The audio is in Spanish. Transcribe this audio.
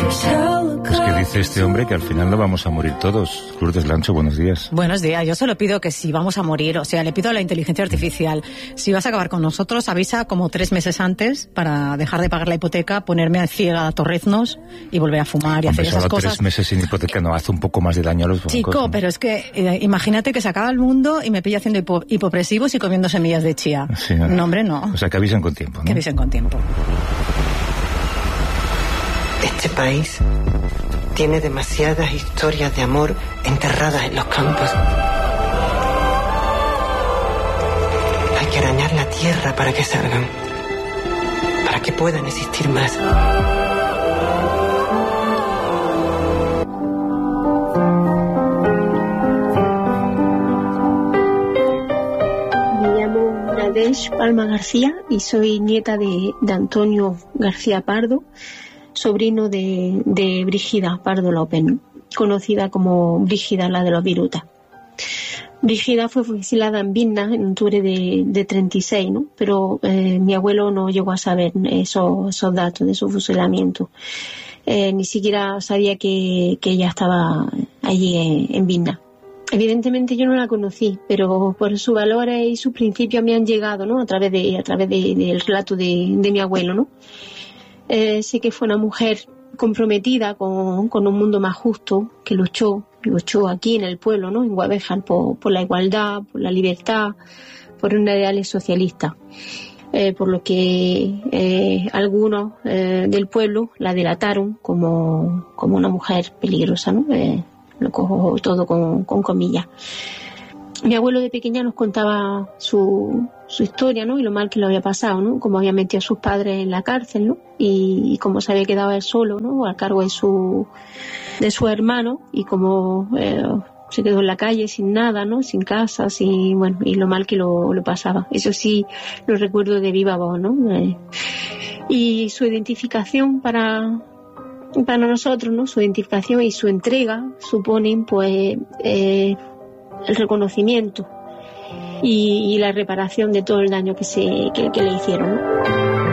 Es que dice este hombre que al final no vamos a morir todos. Lourdes Lancho, buenos días. Buenos días. Yo solo pido que si vamos a morir, o sea, le pido a la inteligencia artificial, si vas a acabar con nosotros, avisa como 3 meses antes para dejar de pagar la hipoteca, ponerme ciega a torreznos y volver a fumar y hacer esas cosas. 3 meses sin hipoteca no hace un poco más de daño a los bancos. Chico, ¿no? Pero es que imagínate que se acaba el mundo y me pilla haciendo hipopresivos y comiendo semillas de chía. Sí, no, hombre, no. O sea, que avisen con tiempo, ¿no? Que avisen con tiempo. Este país tiene demasiadas historias de amor enterradas en los campos. Hay que arañar la tierra para que salgan, para que puedan existir más. Me llamo Nadesh Palma García y soy nieta de Antonio García Pardo, sobrino de Brígida Pardo López, ¿no? Conocida como Brígida, la de los virutas. Brígida fue fusilada en Vinna en octubre de 36, ¿no? Pero mi abuelo no llegó a saber esos datos de su fusilamiento. Ni siquiera sabía que ella estaba allí en Vinna. Evidentemente yo no la conocí, pero por sus valores y sus principios me han llegado, ¿no? A través del relato de mi abuelo, ¿no? Sé que fue una mujer comprometida con un mundo más justo, que luchó aquí en el pueblo, ¿no? En Guadalajara, por la igualdad, por la libertad, por unos ideales socialistas. Por lo que algunos del pueblo la delataron como una mujer peligrosa, ¿no? Lo cojo todo con comillas. Mi abuelo de pequeña nos contaba su historia, ¿no? Y lo mal que lo había pasado, ¿no? Cómo había metido a sus padres en la cárcel, ¿no? Y cómo se había quedado él solo, ¿no? A cargo de su hermano, y cómo se quedó en la calle sin nada, ¿no? Sin casa, y lo mal que lo pasaba. Eso sí lo recuerdo de viva voz, ¿no? Y su identificación para nosotros, ¿no? Su identificación y su entrega suponen, pues, el reconocimiento y la reparación de todo el daño que le hicieron, ¿no?